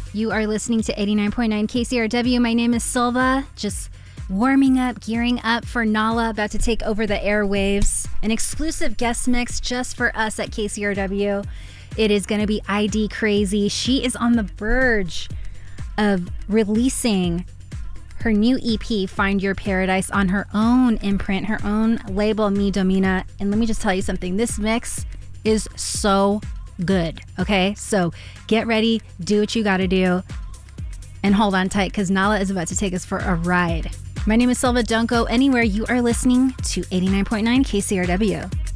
You are listening to 89.9 KCRW. My name is Silva. Just warming up, gearing up for Nala, about to take over the airwaves. An exclusive guest mix just for us at KCRW. It is going to be ID Crazy. She is on the verge of releasing her new EP, Find Your Paradise, on her own imprint, her own label, Mi Domina. And let me just tell you something. This mix is so good, okay? So get ready, do what you got to do, and hold on tight because Nala is about to take us for a ride. My name is Silva. Don't go anywhere. You are listening to 89.9 KCRW.